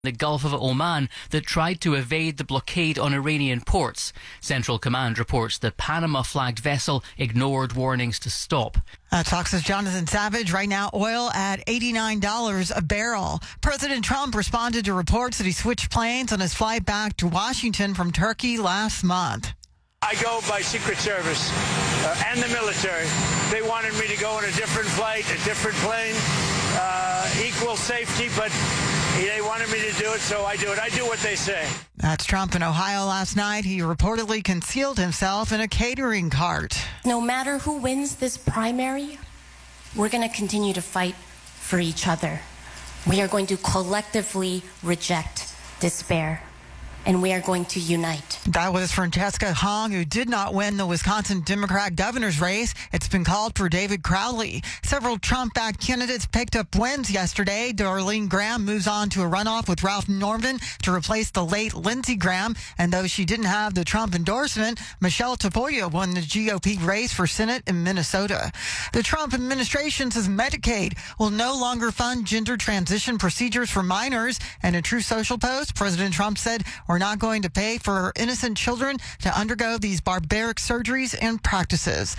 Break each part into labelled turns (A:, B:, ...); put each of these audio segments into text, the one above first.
A: the Gulf of Oman that tried to evade the blockade on Iranian ports. Central Command reports the Panama-flagged vessel ignored warnings to stop.
B: Fox's Jonathan Savage. Right now, oil at $89 a barrel. President Trump responded to reports that he switched planes on his flight back to Washington from Turkey last month.
C: I go by Secret Service and the military. They wanted me to go on a different flight, a different plane, equal safety, but they wanted me to do it, so I do it. I do what they say.
B: That's Trump in Ohio last night. He reportedly concealed himself in a catering cart.
D: No matter who wins this primary, we're going to continue to fight for each other. We are going to collectively reject despair, and we are going to unite.
B: That was Francesca Hong, who did not win the Wisconsin Democrat governor's race. It's been called for David Crowley. Several Trump-backed candidates picked up wins yesterday. Darlene Graham moves on to a runoff with Ralph Norman to replace the late Lindsey Graham. And though she didn't have the Trump endorsement, Michelle Tapoya won the GOP race for Senate in Minnesota. The Trump administration says Medicaid will no longer fund gender transition procedures for minors. And in True Social post, President Trump said, "We're not going to pay for innocent children to undergo these barbaric surgeries and practices."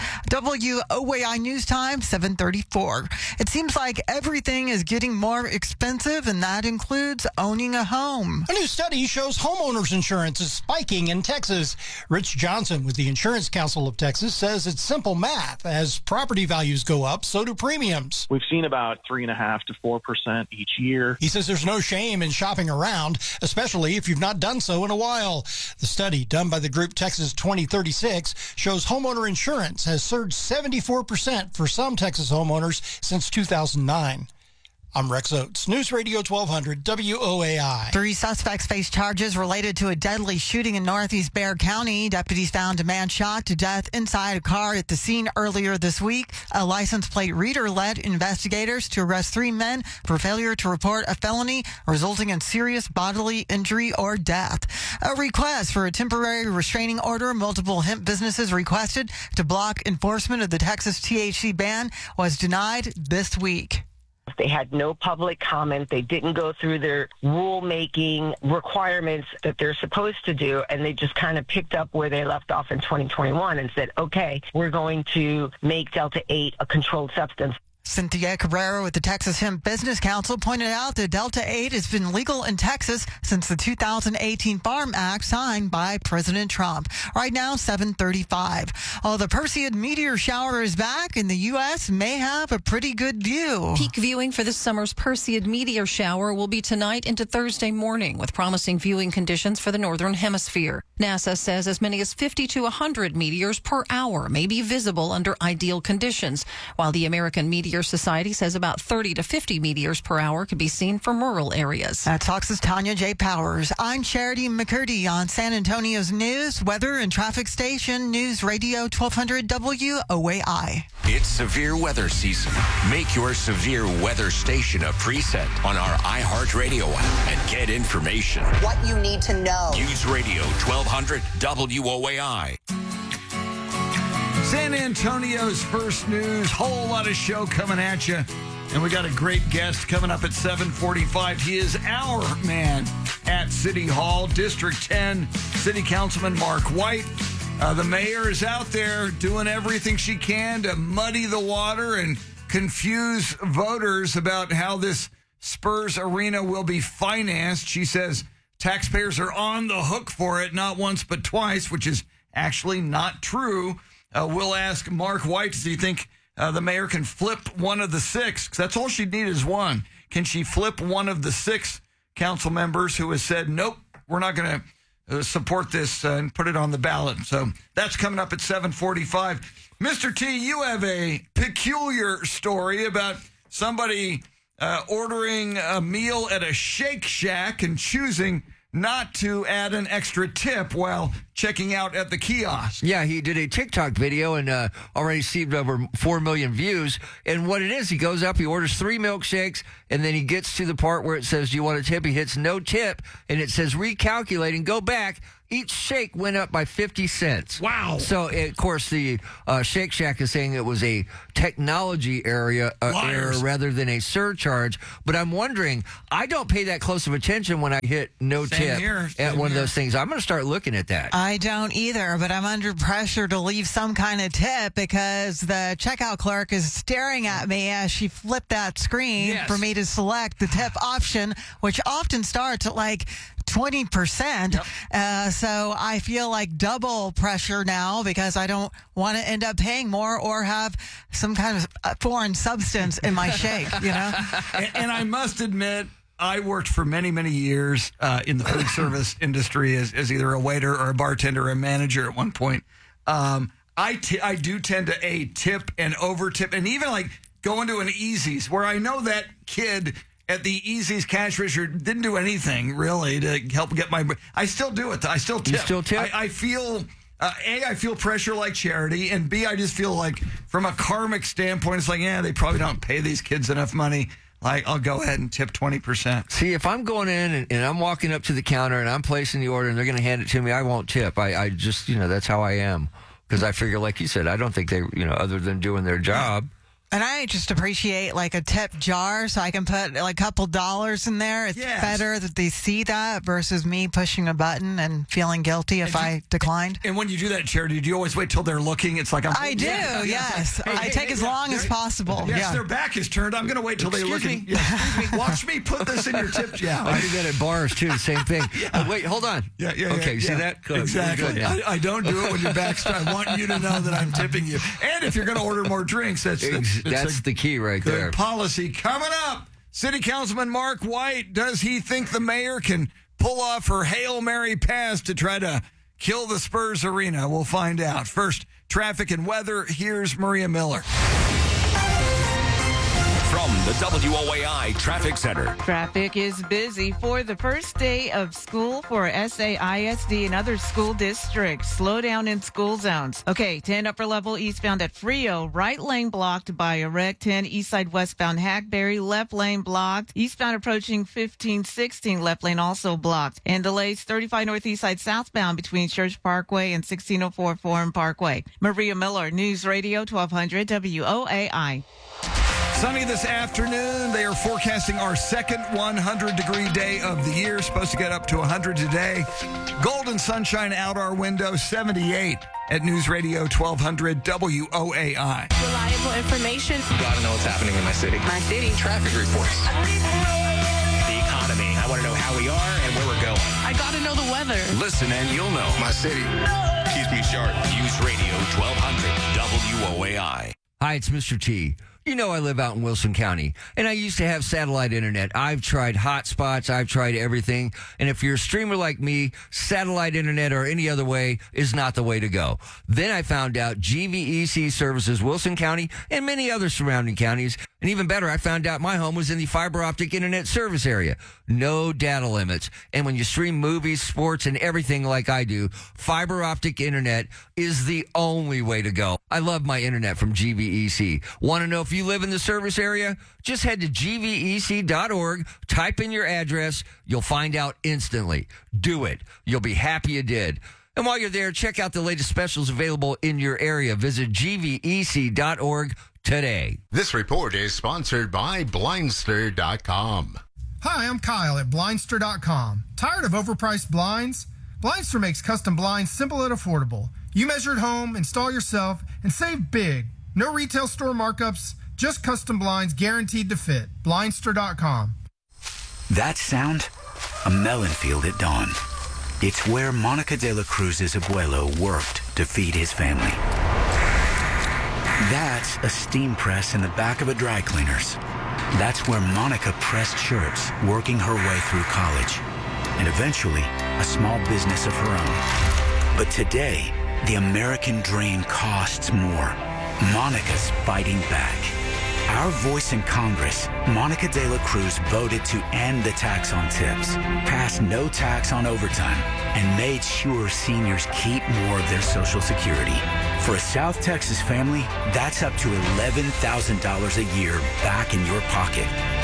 B: WOAI News Time, 7:34. It seems like everything is getting more expensive, and that includes owning a home.
E: A new study shows homeowners insurance is spiking in Texas. Rich Johnson with the Insurance Council of Texas says it's simple math. As property values go up, so do premiums.
F: We've seen about 3.5% to 4% each year.
E: He says there's no shame in shopping around, especially if you've not done so in a while. The study done by the group Texas 2036 shows homeowner insurance has surged 74% for some Texas homeowners since 2009. I'm Rex Oates, News Radio 1200 WOAI.
B: 3 suspects face charges related to a deadly shooting in Northeast Bexar County. Deputies found a man shot to death inside a car at the scene earlier this week. A license plate reader led investigators to arrest 3 men for failure to report a felony resulting in serious bodily injury or death. A request for a temporary restraining order multiple hemp businesses requested to block enforcement of the Texas THC ban was denied this week.
G: They had no public comment. They didn't go through their rulemaking requirements that they're supposed to do, and they just kind of picked up where they left off in 2021 and said, okay, we're going to make Delta-8 a controlled substance.
B: Cynthia Cabrera with the Texas Hemp Business Council pointed out that Delta-8 has been legal in Texas since the 2018 Farm Act signed by President Trump. Right now, 7:35. The Perseid meteor shower is back, and the U.S. may have a pretty good view.
H: Peak viewing for this summer's Perseid meteor shower will be tonight into Thursday morning, with promising viewing conditions for the northern hemisphere. NASA says as many as 50 to 100 meteors per hour may be visible under ideal conditions, while the American Meteor Society says about 30 to 50 meteors per hour could be seen from rural areas.
B: That's Fox's Tanya J. Powers. I'm Charity McCurdy on San Antonio's news, weather, and traffic station, News Radio 1200 WOAI.
I: It's severe weather season. Make your severe weather station a preset on our iHeartRadio app and get information.
J: What you need to know.
I: News Radio 1200 WOAI.
K: San Antonio's first news, whole lot of show coming at you. And we got a great guest coming up at 7:45. He is our man at City Hall, District 10, City Councilman Mark White. The mayor is out there doing everything she can to muddy the water and confuse voters about how this Spurs arena will be financed. She says taxpayers are on the hook for it, not once but twice, which is actually not true. We'll ask Mark White, does he think the mayor can flip one of the 6? Because that's all she'd need is one. Can she flip one of the 6 council members who has said, nope, we're not going to support this and put it on the ballot? So that's coming up at 7:45. Mr. T, you have a peculiar story about somebody ordering a meal at a Shake Shack and choosing not to add an extra tip while checking out at the kiosk.
L: Yeah, he did a TikTok video and already received over 4 million views. And what it is, he goes up, he orders 3 milkshakes, and then he gets to the part where it says, do you want a tip? He hits no tip, and it says recalculate and go back. each shake went up by 50 cents.
K: Wow.
L: So, of course, the Shake Shack is saying it was a technology error rather than a surcharge. But I'm wondering, I don't pay that close of attention when I hit no tip at one of those things. I'm going to start looking at that.
B: I don't either, but I'm under pressure to leave some kind of tip because the checkout clerk is staring at me as she flipped that screen for me to select the tip option, which often starts at like 20%. So I feel like double pressure now because I don't want to end up paying more or have some kind of foreign substance in my shake, you know?
K: And I must admit, I worked for many, many years in the food service industry as either a waiter or a bartender or a manager at one point. I do tend to tip and over tip, and even like go into an Easy's where I know that kid at the Easy's cash register didn't do anything really to help get my. I still do it. I still tip.
L: You still tip?
K: I feel. I feel pressure like charity, and B, I just feel like from a karmic standpoint, it's like, they probably don't pay these kids enough money. Like, I'll go ahead and tip 20%.
L: See, if I'm going in and I'm walking up to the counter and I'm placing the order and they're going to hand it to me, I won't tip. I just, that's how I am. Because I figure, like you said, I don't think they, other than doing their job.
B: And I just appreciate like a tip jar so I can put like a couple dollars in there. It's better that they see that versus me pushing a button and feeling guilty if I declined.
K: And when you do that, Charity, do you always wait till they're looking? It's like
B: I do, yes. I take as long as possible.
K: Yes, their back is turned. I'm going to wait till they look. Excuse me. Watch me put this in your tip jar.
L: I do that at bars too. Same thing. Wait, hold on. Okay, see that? Good.
K: Exactly.
L: Good,
K: I don't do it when your back's turned. I want you to know that I'm tipping you. And if you're going to order more drinks,
L: that's the key right there.
K: Good policy. Coming up, City Councilman Mark White, does he think the mayor can pull off her Hail Mary pass to try to kill the Spurs arena? We'll find out. First, traffic and weather. Here's Maria Miller.
I: From the WOAI Traffic Center.
J: Traffic is busy for the first day of school for SAISD and other school districts. Slow down in school zones. Okay, 10 upper level eastbound at Frio. Right lane blocked by a wreck. 10 east side westbound Hackberry. Left lane blocked. Eastbound approaching 1516. Left lane also blocked. And delays 35 northeast side southbound between Church Parkway and 1604 Forum Parkway. Maria Miller, News Radio 1200 WOAI.
K: Sunny this afternoon. They are forecasting our second 100-degree day of the year. Supposed to get up to 100 today. Golden sunshine out our window, 78 at News Radio 1200 WOAI.
M: Reliable information.
N: Got to know what's happening in my city.
M: My city.
N: Traffic reports. The economy. I want to know how we are and where we're going.
M: I got to know the weather.
I: Listen and you'll know.
N: My city keeps me sharp.
I: News Radio 1200 WOAI.
L: Hi, it's Mr. T. You know I live out in Wilson County, and I used to have satellite internet. I've tried hotspots. I've tried everything. And if you're a streamer like me, satellite internet or any other way is not the way to go. Then I found out GVEC services Wilson County and many other surrounding counties. And even better, I found out my home was in the fiber optic internet service area. No data limits. And when you stream movies, sports, and everything like I do, fiber optic internet is the only way to go. I love my internet from GVEC. Want to know if you live in the service area? Just head to gvec.org, type in your address. You'll find out instantly. Do it. You'll be happy you did. And while you're there, check out the latest specials available in your area. Visit gvec.org today.
O: This report is sponsored by Blindster.com.
P: Hi, I'm Kyle at Blindster.com. Tired of overpriced blinds? Blindster makes custom blinds simple and affordable. You measure at home, install yourself, and save big. No retail store markups, just custom blinds guaranteed to fit. Blindster.com.
Q: That sound? A melon field at dawn. It's where Monica de la Cruz's abuelo worked to feed his family. That's a steam press in the back of a dry cleaner's. That's where Monica pressed shirts, working her way through college, and eventually a small business of her own. But today, the American dream costs more. Monica's fighting back. Our voice in Congress, Monica de la Cruz voted to end the tax on tips, passed no tax on overtime, and made sure seniors keep more of their Social Security. For a South Texas family, that's up to $11,000 a year back in your pocket.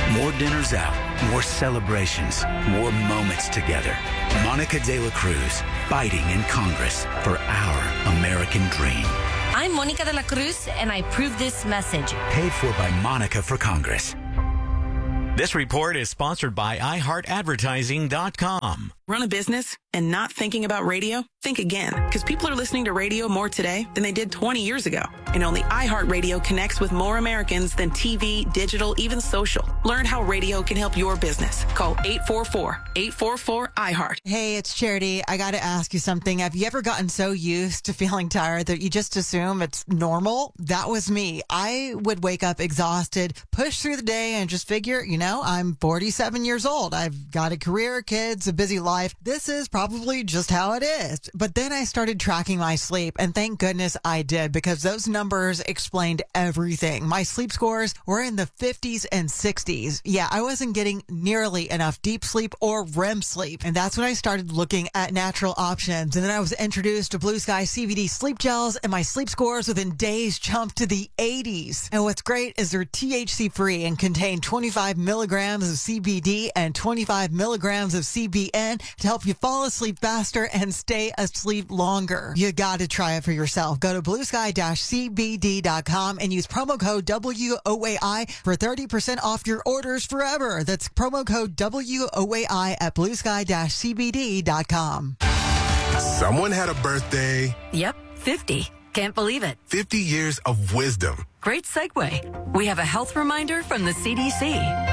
Q: More dinners out, more celebrations, more moments together. Monica De La Cruz, fighting in Congress for our American dream.
R: I'm Monica De La Cruz, and I approve this message.
Q: Paid for by Monica for Congress.
S: This report is sponsored by iHeartAdvertising.com.
T: Run a business and not thinking about radio? Think again, because people are listening to radio more today than they did 20 years ago. And only iHeartRadio connects with more Americans than TV, digital, even social. Learn how radio can help your business. Call 844-844-iHeart.
B: Hey, it's Charity. I got to ask you something. Have you ever gotten so used to feeling tired that you just assume it's normal? That was me. I would wake up exhausted, push through the day, and just figure, I'm 47 years old. I've got a career, kids, a busy life. This is probably just how it is. But then I started tracking my sleep, and thank goodness I did, because those numbers explained everything. My sleep scores were in the 50s and 60s. Yeah, I wasn't getting nearly enough deep sleep or REM sleep. And that's when I started looking at natural options. And then I was introduced to Blue Sky CBD sleep gels, and my sleep scores within days jumped to the 80s. And what's great is they're THC free and contain 25 milligrams of CBD and 25 milligrams of CBN to help you fall asleep faster and stay asleep longer. You got to try it for yourself. Go to bluesky-cbd.com and use promo code WOAI for 30% off your orders forever. That's promo code WOAI at bluesky-cbd.com.
U: Someone had a birthday.
V: Yep, 50. Can't believe it.
U: 50 years of wisdom.
V: Great segue. We have a health reminder from the CDC.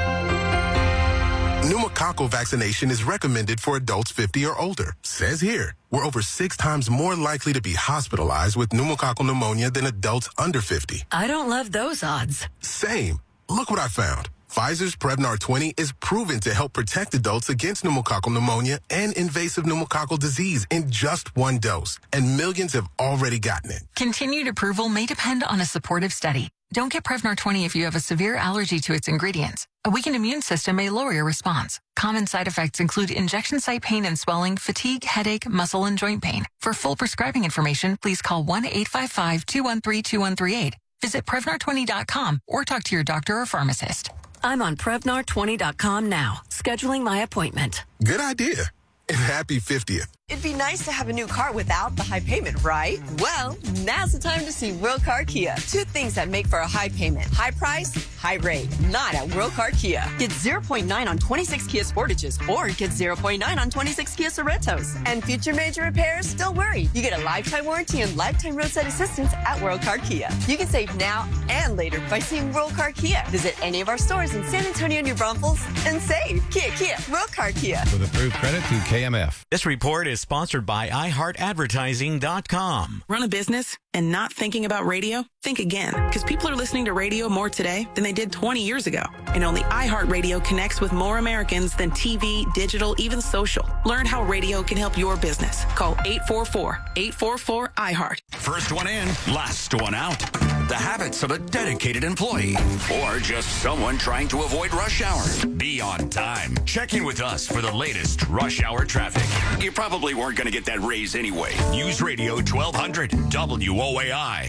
U: Pneumococcal vaccination is recommended for adults 50 or older. Says here, we're over 6 times more likely to be hospitalized with pneumococcal pneumonia than adults under 50.
V: I don't love those odds.
U: Same. Look what I found. Pfizer's Prevnar 20 is proven to help protect adults against pneumococcal pneumonia and invasive pneumococcal disease in just 1 dose. And millions have already gotten it.
W: Continued approval may depend on a supportive study. Don't get Prevnar 20 if you have a severe allergy to its ingredients. A weakened immune system may lower your response. Common side effects include injection site pain and swelling, fatigue, headache, muscle, and joint pain. For full prescribing information, please call 1-855-213-2138. Visit Prevnar20.com or talk to your doctor or pharmacist.
V: I'm on Prevnar20.com now, scheduling my appointment.
U: Good idea. And happy 50th.
X: It'd be nice to have a new car without the high payment, right? Well, now's the time to see World Car Kia. 2 things that make for a high payment. High price, high rate. Not at World Car Kia. Get 0.9 on 26 Kia Sportages or get 0.9 on 26 Kia Sorrentos. And future major repairs? Don't worry. You get a lifetime warranty and lifetime roadside assistance at World Car Kia. You can save now and later by seeing World Car Kia. Visit any of our stores in San Antonio, New Braunfels and save. Kia, World Car Kia.
Y: With approved credit through KMF.
S: This report is sponsored by iHeartAdvertising.com.
T: Run a business and not thinking about radio? Think again, because people are listening to radio more today than they did 20 years ago. And only iHeartRadio connects with more Americans than TV, digital, even social. Learn how radio can help your business. Call 844-844-iHeart.
I: First one in, last one out. The habits of a dedicated employee or just someone trying to avoid rush hour. Be on time. Check in with us for the latest rush hour traffic. You probably weren't going to get that raise anyway. News Radio 1200 WOAI.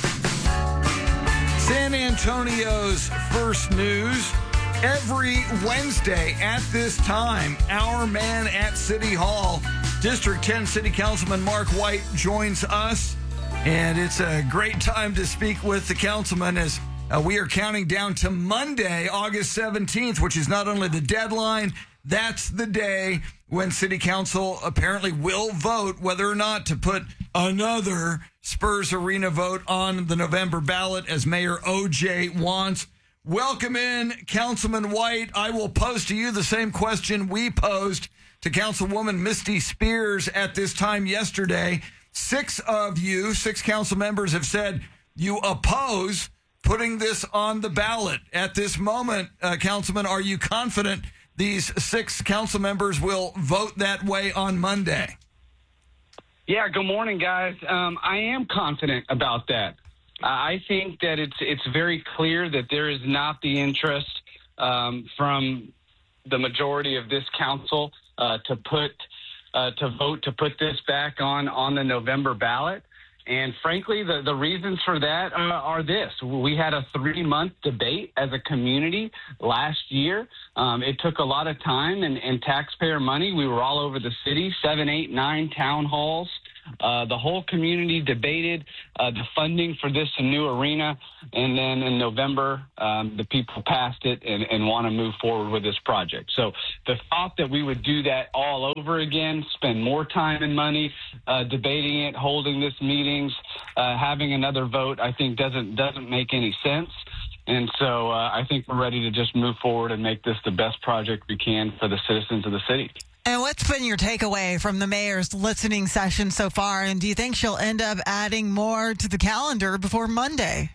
K: San Antonio's First News. Every Wednesday at this time, our man at City Hall, District 10 City Councilman Mark White, joins us. And it's a great time to speak with the councilman as we are counting down to Monday, August 17th, which is not only the deadline, that's the day when City Council apparently will vote whether or not to put another Spurs Arena vote on the November ballot as Mayor OJ wants. Welcome in, Councilman White. I will pose to you the same question we posed to Councilwoman Misty Spears at this time yesterday. 6 council members have said you oppose putting this on the ballot. At this moment, Councilman, are you confident these 6 council members will vote that way on Monday?
Z: Yeah, good morning, guys. I am confident about that. I think that it's very clear that there is not the interest from the majority of this council to vote to put this back on the November ballot. And frankly, the reasons for that are this. We had a 3-month debate as a community last year. It took a lot of time and taxpayer money. We were all over the city, 7, 8, 9 town halls. The whole community debated the funding for this new arena, and then in November, the people passed it and want to move forward with this project. So the thought that we would do that all over again, spend more time and money debating it, holding this meetings, having another vote, I think doesn't make any sense. And so I think we're ready to just move forward and make this the best project we can for the citizens of the city.
B: And what's been your takeaway from the mayor's listening session so far? And do you think she'll end up adding more to the calendar before Monday?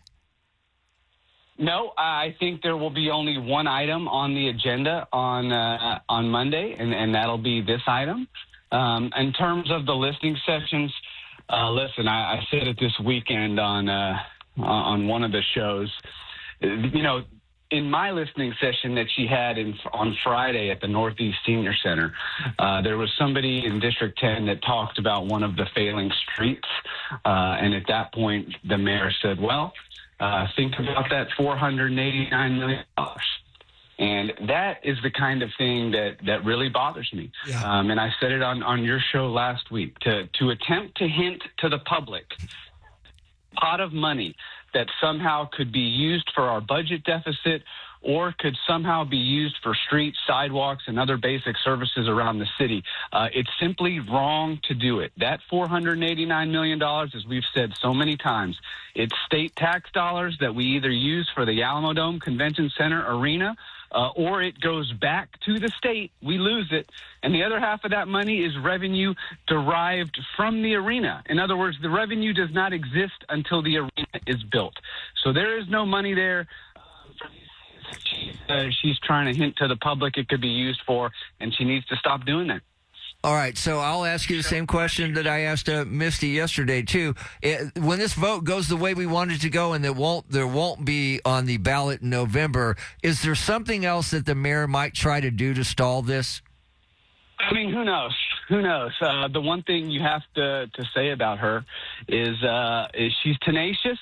Z: No, I think there will be only one item on the agenda on Monday, and that'll be this item. In terms of the listening sessions, listen, I said it this weekend on one of the shows. You know, in my listening session that she had on Friday at the Northeast Senior Center, there was somebody in District 10 that talked about one of the failing streets. And at that point, the mayor said, well, think about that $489 million. And that is the kind of thing that really bothers me. Yeah. And I said it on your show last week, to attempt to hint to the public pot of money that somehow could be used for our budget deficit or could somehow be used for streets, sidewalks, and other basic services around the city. It's simply wrong to do it. That $489 million, as we've said so many times, it's state tax dollars that we either use for the Alamo Dome Convention Center arena, or it goes back to the state. We lose it. And the other half of that money is revenue derived from the arena. In other words, the revenue does not exist until the arena is built. So there is no money there. She's trying to hint to the public it could be used for, and she needs to stop doing that.
L: All right, so I'll ask you the same question that I asked Misty yesterday, too. When this vote goes the way we want it to go and there won't be on the ballot in November, is there something else that the mayor might try to do to stall this?
Z: I mean, who knows? Who knows? The one thing you have to say about her is she's tenacious.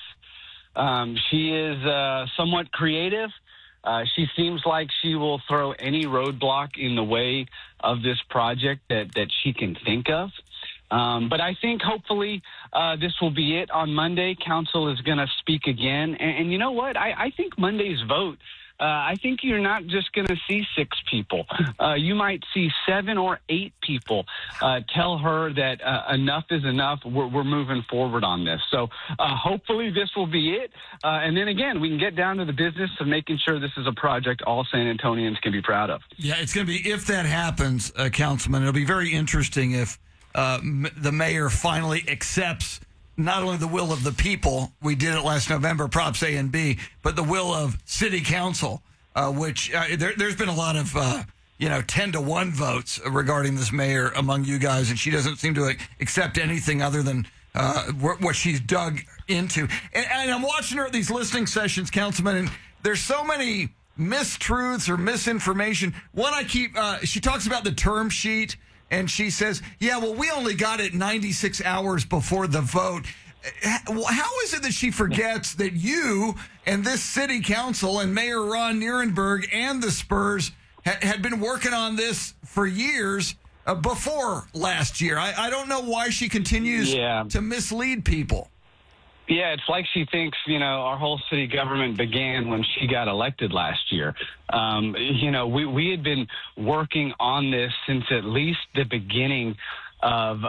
Z: She is somewhat creative. She seems like she will throw any roadblock in the way of this project that she can think of. But I think hopefully this will be it on Monday. Council is going to speak again. And you know what? I think Monday's vote, I think you're not just going to see 6 people. You might see 7 or 8 people tell her that enough is enough. We're moving forward on this. So hopefully this will be it. And then again, we can get down to the business of making sure this is a project all San Antonians can be proud of.
K: Yeah, it's going to be, if that happens, Councilman, it'll be very interesting if the mayor finally accepts not only the will of the people, we did it last November, Props A and B, but the will of City Council, which there's been a lot of, 10-1 votes regarding this mayor among you guys, and she doesn't seem to accept anything other than what she's dug into. And I'm watching her at these listening sessions, Councilman, and there's so many mistruths or misinformation. One she talks about the term sheet, and she says, yeah, well, we only got it 96 hours before the vote. How is it that she forgets that you and this city council and Mayor Ron Nierenberg and the Spurs had been working on this for years before last year? I don't know why she continues to mislead people.
Z: Yeah, it's like she thinks, our whole city government began when she got elected last year. We had been working on this since at least the beginning of,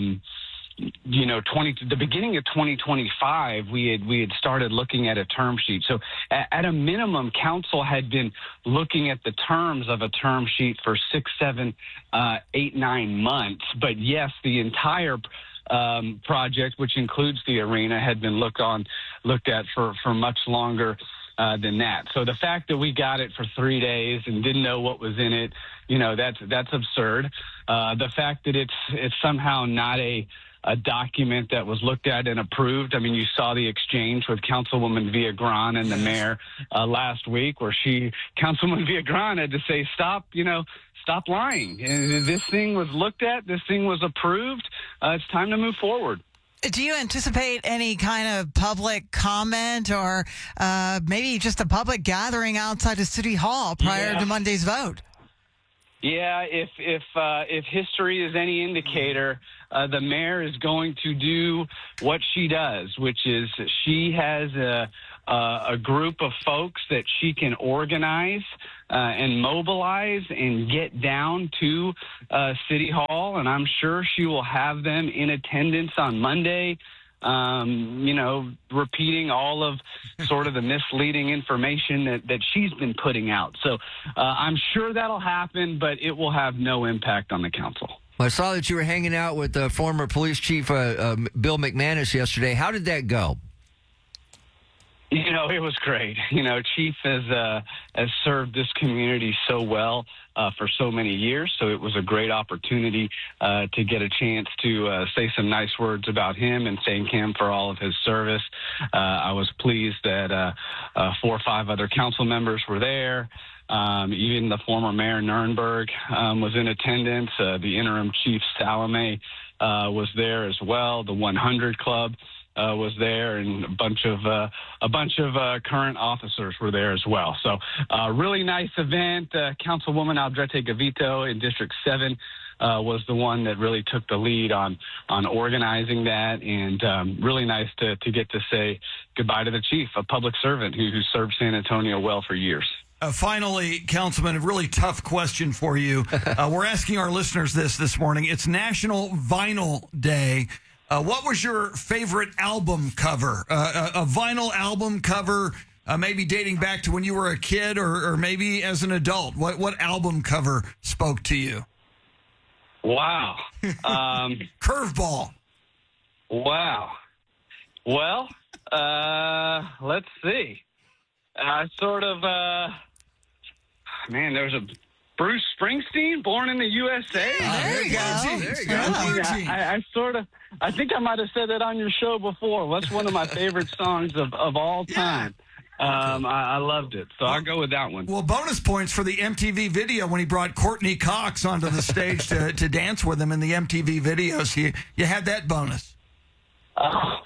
Z: the beginning of 2025, we had started looking at a term sheet. So at a minimum, council had been looking at the terms of a term sheet for 6, 7, 8, 9 months. But yes, the entire project, which includes the arena, had been looked at for much longer than that. So the fact that we got it for 3 days and didn't know what was in it, that's absurd. The fact that it's somehow not a document that was looked at and approved. I mean, you saw the exchange with Councilwoman Villagran and the mayor last week, where Councilwoman Villagran had to say, stop lying. And this thing was looked at. This thing was approved. It's time to move forward.
B: Do you anticipate any kind of public comment or maybe just a public gathering outside of City Hall prior to Monday's vote?
Z: Yeah, if history is any indicator, the mayor is going to do what she does, which is she has a group of folks that she can organize and mobilize and get down to City Hall, and I'm sure she will have them in attendance on Monday. Repeating all of sort of the misleading information that she's been putting out. So I'm sure that'll happen, but it will have no impact on the council.
L: I saw that you were hanging out with the former police chief, Bill McManus, yesterday. How did that go?
Z: It was great. Chief has served this community so well for so many years, so it was a great opportunity to get a chance to say some nice words about him and thank him for all of his service. I was pleased that 4 or 5 other council members were there. Even the former mayor Nurnberg was in attendance. The interim chief Salome was there as well. The 100 Club was there, and a bunch of current officers were there as well. So, really nice event. Councilwoman Aldrete Gavito in District 7 was the one that really took the lead on organizing that, and really nice to get to say goodbye to the chief, a public servant who served San Antonio well for years.
K: Finally, Councilman, a really tough question for you. We're asking our listeners this morning. It's National Vinyl Day. What was your favorite album cover? A vinyl album cover, maybe dating back to when you were a kid or maybe as an adult. What album cover spoke to you?
Z: Wow.
K: Curveball.
Z: Wow. Well, let's see. There's a Bruce Springsteen, Born in the USA.
B: There you go.
Z: I think I might have said that on your show before. That's one of my favorite songs of all time. I loved it, so I'll go with that one.
K: Well, bonus points for the MTV video when he brought Courtney Cox onto the stage to dance with him in the MTV videos. You had that bonus.
Z: Oh,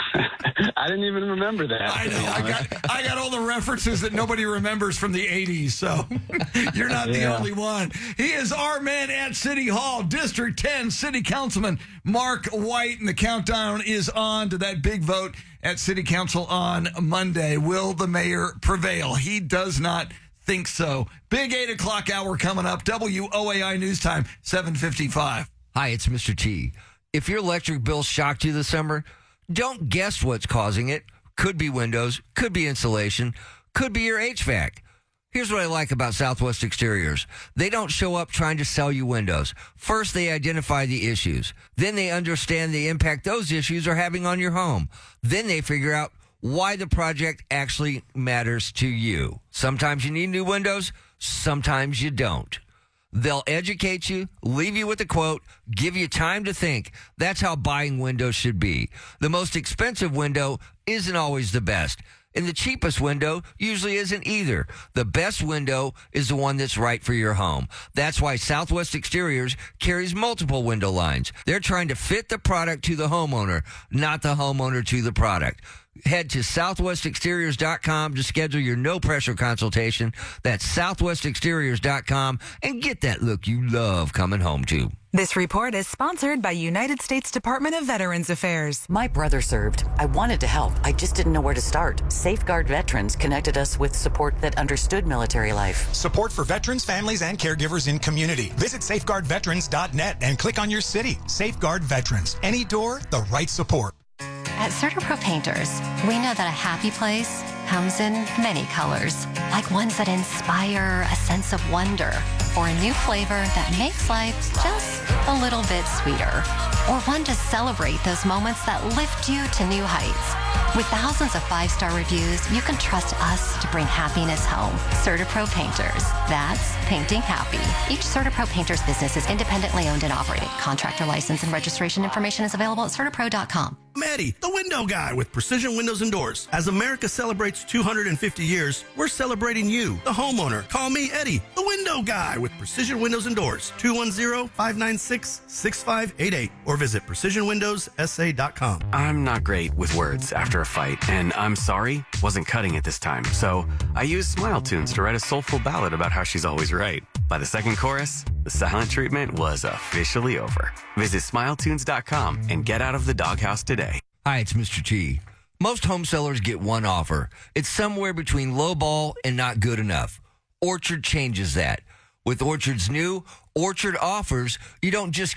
Z: I didn't even remember that.
K: I know. I got all the references that nobody remembers from the 80s, so you're not the only one. He is our man at City Hall, District 10 City Councilman Mark White, and the countdown is on to that big vote at City Council on Monday. Will the mayor prevail? He does not think so. Big 8 o'clock hour coming up. WOAI News Time, 7:55.
L: Hi, it's Mr. T. If your electric bill shocked you this summer, don't guess what's causing it. Could be windows, could be insulation, could be your HVAC. Here's what I like about Southwest Exteriors. They don't show up trying to sell you windows. First, they identify the issues. Then they understand the impact those issues are having on your home. Then they figure out why the project actually matters to you. Sometimes you need new windows, sometimes you don't. They'll educate you, leave you with a quote, give you time to think. That's how buying windows should be. The most expensive window isn't always the best, and the cheapest window usually isn't either. The best window is the one that's right for your home. That's why Southwest Exteriors carries multiple window lines. They're trying to fit the product to the homeowner, not the homeowner to the product. Head to southwestexteriors.com to schedule your no-pressure consultation. That's southwestexteriors.com and get that look you love coming home to.
A: This report is sponsored by United States Department of Veterans Affairs.
C: My brother served. I wanted to help. I just didn't know where to start. Safeguard Veterans connected us with support that understood military life.
D: Support for veterans, families, and caregivers in community. Visit safeguardveterans.net and click on your city. Safeguard Veterans. Any door, the right support.
E: At CertaPro Painters, we know that a happy place comes in many colors, like ones that inspire a sense of wonder, or a new flavor that makes life just a little bit sweeter, or one to celebrate those moments that lift you to new heights. With thousands of 5-star reviews, you can trust us to bring happiness home. CertaPro Painters. That's painting happy. Each CertaPro Painters business is independently owned and operated. Contractor license and registration information is available at CertaPro.com.
F: I'm Eddie, the window guy with Precision Windows and Doors. As America celebrates 250 years, we're celebrating you, the homeowner. Call me Eddie, the window guy with Precision Windows and Doors. 210-596-6588 or visit precisionwindowssa.com.
G: I'm not great with words after a fight, and I'm sorry wasn't cutting it this time. So I used Smile Tunes to write a soulful ballad about how she's always right. By the second chorus, the silent treatment was officially over. Visit smiletunes.com and get out of the doghouse today.
L: Hi, it's Mr. T. Most home sellers get one offer. It's somewhere between low ball and not good enough. Orchard changes that. With Orchard's new Orchard offers, you don't just